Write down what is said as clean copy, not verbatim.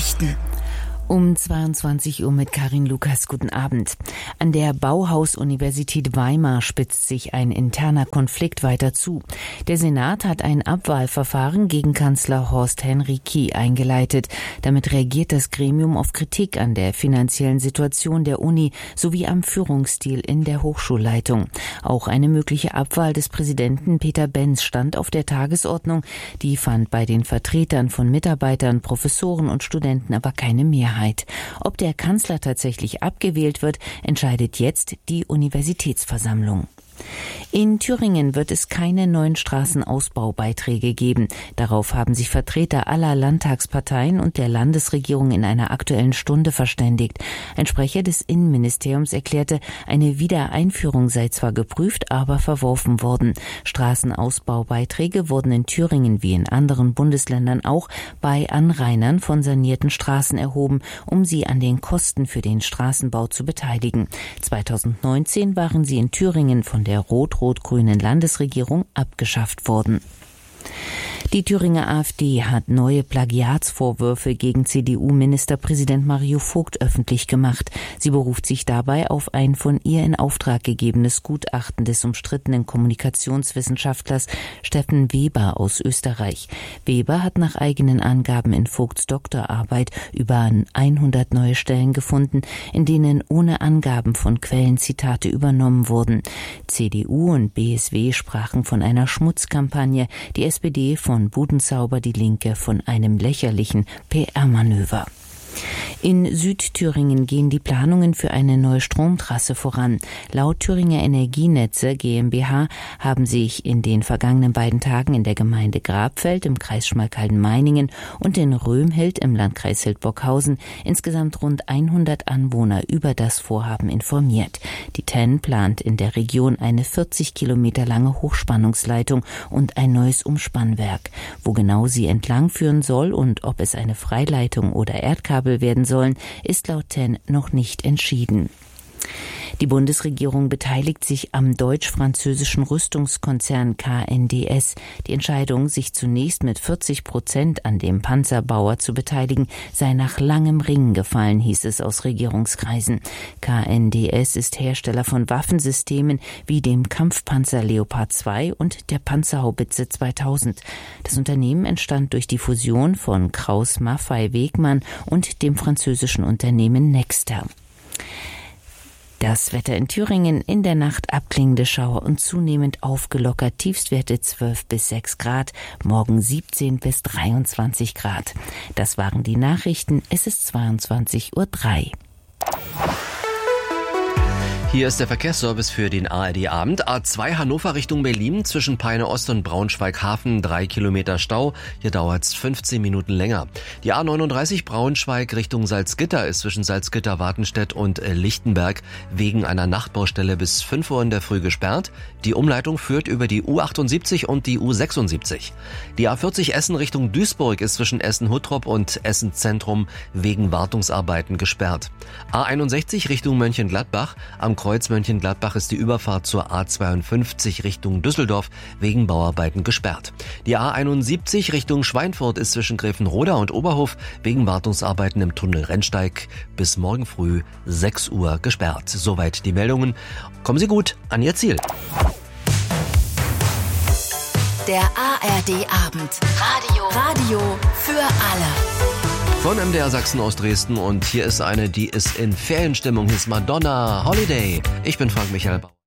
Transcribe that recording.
Nachrichten. Um 22 Uhr mit Karin Lukas. Guten Abend. An der Bauhaus-Universität Weimar spitzt sich ein interner Konflikt weiter zu. Der Senat hat ein Abwahlverfahren gegen Kanzler Horst Henrici eingeleitet. Damit reagiert das Gremium auf Kritik an der finanziellen Situation der Uni sowie am Führungsstil in der Hochschulleitung. Auch eine mögliche Abwahl des Präsidenten Peter Benz stand auf der Tagesordnung. Die fand bei den Vertretern von Mitarbeitern, Professoren und Studenten aber keine Mehrheit. Ob der Kanzler tatsächlich abgewählt wird, entscheidet jetzt die Universitätsversammlung. In Thüringen wird es keine neuen Straßenausbaubeiträge geben. Darauf haben sich Vertreter aller Landtagsparteien und der Landesregierung in einer Aktuellen Stunde verständigt. Ein Sprecher des Innenministeriums erklärte, eine Wiedereinführung sei zwar geprüft, aber verworfen worden. Straßenausbaubeiträge wurden in Thüringen wie in anderen Bundesländern auch bei Anrainern von sanierten Straßen erhoben, um sie an den Kosten für den Straßenbau zu beteiligen. 2019 waren sie in Thüringen von der rot-rot-grünen Landesregierung abgeschafft worden. Die Thüringer AfD hat neue Plagiatsvorwürfe gegen CDU-Ministerpräsident Mario Vogt öffentlich gemacht. Sie beruft sich dabei auf ein von ihr in Auftrag gegebenes Gutachten des umstrittenen Kommunikationswissenschaftlers Steffen Weber aus Österreich. Weber hat nach eigenen Angaben in Vogts Doktorarbeit über 100 neue Stellen gefunden, in denen ohne Angaben von Quellen Zitate übernommen wurden. CDU und BSW sprachen von einer Schmutzkampagne, die SPD von Budenzauber, die Linke von einem lächerlichen PR-Manöver. In Südthüringen gehen die Planungen für eine neue Stromtrasse voran. Laut Thüringer Energienetze GmbH haben sich in den vergangenen beiden Tagen in der Gemeinde Grabfeld im Kreis Schmalkalden-Meiningen und in Römhild im Landkreis Hildburghausen insgesamt rund 100 Anwohner über das Vorhaben informiert. Die TEN plant in der Region eine 40 Kilometer lange Hochspannungsleitung und ein neues Umspannwerk. Wo genau sie entlang führen soll und ob es eine Freileitung oder Erdkabel werden sollen, ist laut TEN noch nicht entschieden. Die Bundesregierung beteiligt sich am deutsch-französischen Rüstungskonzern KNDS. Die Entscheidung, sich zunächst mit 40% an dem Panzerbauer zu beteiligen, sei nach langem Ringen gefallen, hieß es aus Regierungskreisen. KNDS ist Hersteller von Waffensystemen wie dem Kampfpanzer Leopard 2 und der Panzerhaubitze 2000. Das Unternehmen entstand durch die Fusion von Krauss Maffei Wegmann und dem französischen Unternehmen Nexter. Das Wetter in Thüringen: in der Nacht abklingende Schauer und zunehmend aufgelockert, Tiefstwerte 12 bis 6 Grad, morgen 17 bis 23 Grad. Das waren die Nachrichten, es ist 22:03 Uhr. Hier ist der Verkehrsservice für den ARD-Abend. A2 Hannover Richtung Berlin, zwischen Peine Ost und Braunschweig-Hafen 3 Kilometer Stau. Hier dauert es 15 Minuten länger. Die A39 Braunschweig Richtung Salzgitter ist zwischen Salzgitter-Wartenstedt und Lichtenberg wegen einer Nachtbaustelle bis 5 Uhr in der Früh gesperrt. Die Umleitung führt über die U78 und die U76. Die A40 Essen Richtung Duisburg ist zwischen Essen-Huttrop und Essen-Zentrum wegen Wartungsarbeiten gesperrt. A61 Richtung Mönchengladbach. Am Kreuz Mönchengladbach ist die Überfahrt zur A52 Richtung Düsseldorf wegen Bauarbeiten gesperrt. Die A71 Richtung Schweinfurt ist zwischen Gräfenroda und Oberhof wegen Wartungsarbeiten im Tunnel Rennsteig bis morgen früh 6 Uhr gesperrt. Soweit die Meldungen. Kommen Sie gut an Ihr Ziel. Der ARD-Abend. Radio für alle. Von MDR Sachsen aus Dresden, und hier ist eine, die ist in Ferienstimmung. Hier ist Madonna, Holiday. Ich bin Frank Michael Bauer.